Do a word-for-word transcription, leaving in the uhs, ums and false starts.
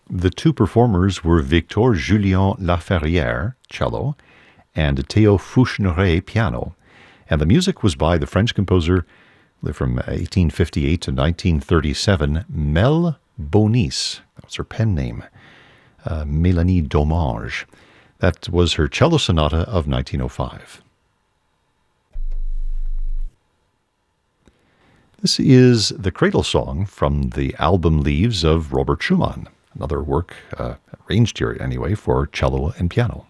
The two performers were Victor Julien Laferrière, cello, and Théo Fouchneret, piano. And the music was by the French composer from eighteen fifty-eight to nineteen thirty-seven, Mel Bonis. That was her pen name. Uh, Mélanie Dommage. That was her cello sonata of nineteen oh five. This is the Cradle Song from the album Leaves of Robert Schumann, another work uh, arranged here anyway for cello and piano.